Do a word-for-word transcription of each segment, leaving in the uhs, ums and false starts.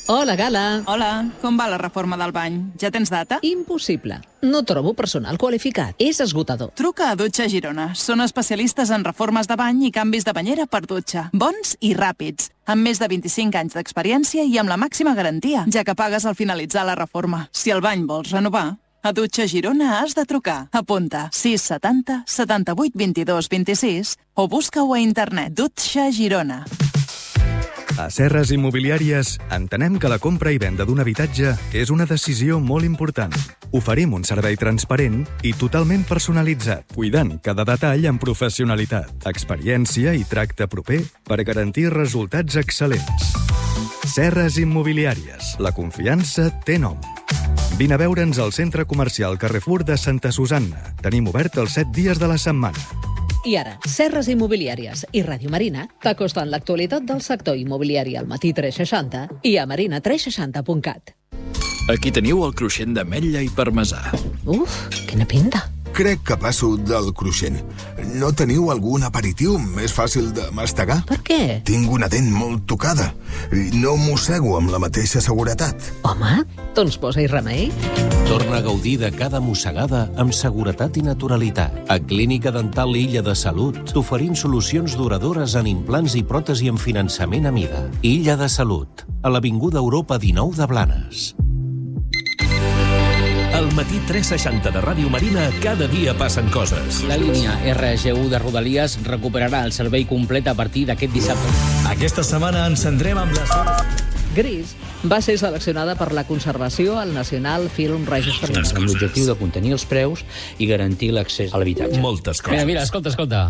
Hola, Gala. Hola, com va la reforma del bany? Ja tens data? Impossible. No trobo personal qualificat. És esgotador. Truca a Dutxa Girona. Són especialistes en reformes de bany i canvis de banyera per dutxa. Bons i ràpids. Amb més de vint-i-cinc anys d'experiència i amb la màxima garantia, ja que pagues al finalitzar la reforma. Si el bany vols renovar, a Dutxa Girona has de trucar. Apunta sis setanta setanta-vuit vint-i-dos vint-i-sis o busca-ho a internet. Dutxa Girona. A Serres Immobiliàries entenem que la compra i venda d'un habitatge és una decisió molt important. Oferim un servei transparent i totalment personalitzat, cuidant cada detall amb professionalitat, experiència i tracte proper per garantir resultats excel·lents. Serres Immobiliàries. La confiança té nom. Vine a veure'ns al centre comercial Carrefour de Santa Susanna. Tenim obert els set dies de la setmana. I ara, Serres Immobiliàries i Ràdio Marina t'acosten l'actualitat del sector immobiliari al Matí tres seixanta i a marina tres seixanta punt cat. Aquí teniu el cruixent d'ametlla i parmesà. Uf, quina pinta. Crec que passo del cruixent. No teniu algun aperitiu més fàcil de mastegar? Per què? Tinc una dent molt tocada i no mossego amb la mateixa seguretat. Home, doncs posa-hi remei. Torna a gaudir de cada mossegada amb seguretat i naturalitat. A Clínica Dental Illa de Salut t'oferim solucions duradores en implants i pròtesi amb finançament a mida. Illa de Salut, a l'Avinguda Europa dinou de Blanes. Al Matí tres seixanta de Ràdio Marina, cada dia passen coses. La línia R G U de Rodalies recuperarà el servei complet a partir d'aquest dissabte. Aquesta setmana encendrem amb les... Gris va ser seleccionada per la conservació al National Film Register. Amb l'objectiu de contenir els preus i garantir l'accés a l'habitatge. Moltes coses. Mira, mira, escolta, escolta.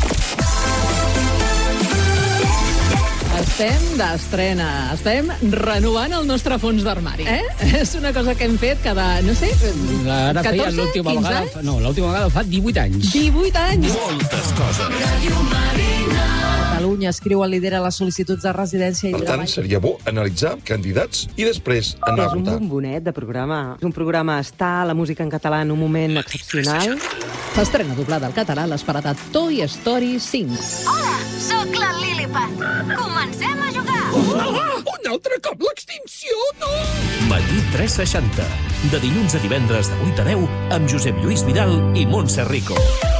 Estem d'estrena. Estem renovant el nostre fons d'armari. Eh? És una cosa que hem fet cada, no sé, Ara feia catorze, l'última quinze vegada... anys? No, l'última vegada fa divuit anys. divuit anys! Moltes coses. Catalunya, escriu, lidera les sol·licituds de residència i Per treball. tant, seria bo analitzar candidats i després anar a És un votar. bombonet de programa. És un programa està, la música en català en un moment excepcional. Estrena doblada al català l'esperada Toy Story cinc. Hola, sóc la Lilliput. Comencem a jugar. Ah, un altre cop l'extinció, no! Matí tres seixanta. De dilluns a divendres de vuit a deu amb Josep Lluís Vidal i Montse Rico.